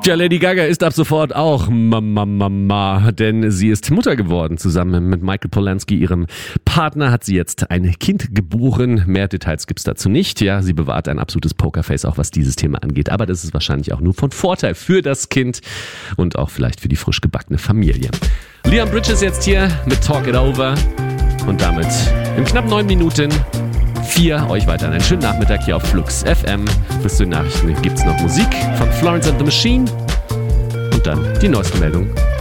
Tja, Lady Gaga ist ab sofort auch Mama, denn sie ist Mutter geworden. Zusammen mit Michael Polansky, ihrem Partner, hat sie jetzt ein Kind geboren. Mehr Details gibt's dazu nicht. Ja, sie bewahrt ein absolutes Pokerface, auch was dieses Thema angeht. Aber das ist wahrscheinlich auch nur von Vorteil für das Kind und auch vielleicht für die frisch gebackene Familie. Liam Bridges jetzt hier mit Talk It Over und damit in knapp 9 Minuten 4 euch weiter einen schönen Nachmittag hier auf Flux FM. Bis zu den Nachrichten gibt's noch Musik von Florence and the Machine und dann die neueste Meldung